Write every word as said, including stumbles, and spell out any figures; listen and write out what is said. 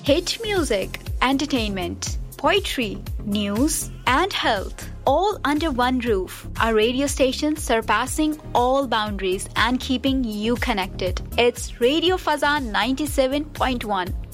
hit music, entertainment, poetry, news, and health, all under one roof. A radio station surpassing all boundaries and keeping you connected. It's Radio Fazan ninety-seven point one.